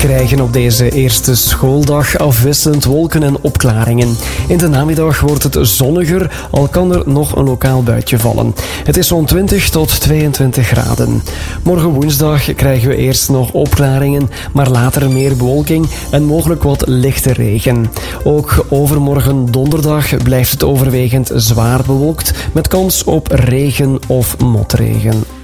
krijgen op deze eerste schooldag afwisselend wolken en opklaringen. In de namiddag wordt het zonniger, al kan er nog een lokaal buitje vallen. Het is zo'n 20 tot 22 graden. Morgen woensdag krijgen we eerst nog opklaringen, maar later meer bewolking en mogelijk wat lichte regen. Ook overmorgen donderdag blijft het overwegend zwaar bewolkt met kans op regen of motregen.